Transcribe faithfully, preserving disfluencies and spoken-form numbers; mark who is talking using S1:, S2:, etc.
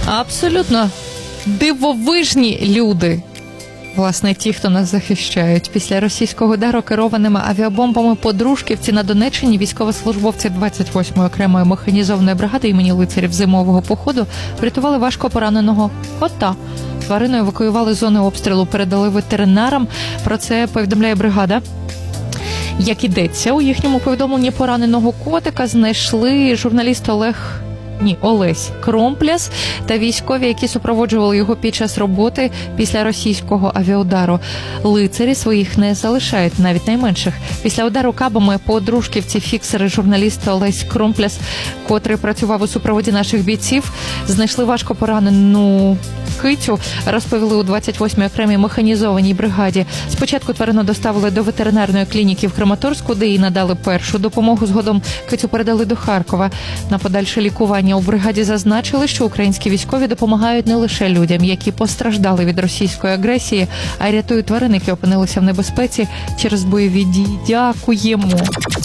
S1: Абсолютно дивовижні люди. Власне, ті, хто нас захищають. Після російського удару керованими авіабомбами по Дружківці на Донеччині військовослужбовці двадцять восьмої окремої механізованої бригади імені лицарів зимового походу врятували важко пораненого кота. Тварину евакуювали з зони обстрілу, передали ветеринарам. Про це повідомляє бригада. Як ідеться, у їхньому повідомленні пораненого котика знайшли журналіст Олег... Ні, Олесь Кромпляс та військові, які супроводжували його під час роботи після російського авіаудару. Лицарі своїх не залишають, навіть найменших. Після удару кабами по Дружківці фіксери журналіст Олесь Кромпляс, котрий працював у супроводі наших бійців, знайшли важко поранену кицю, розповіли у двадцять восьмій окремій механізованій бригаді. Спочатку тварину доставили до ветеринарної клініки в Краматорську, де їй надали першу допомогу. Згодом кицю передали до Харкова на подальше лікування. У бригаді зазначили, що українські військові допомагають не лише людям, які постраждали від російської агресії, а й рятують тварин, які опинилися в небезпеці через бойові дії. Дякуємо!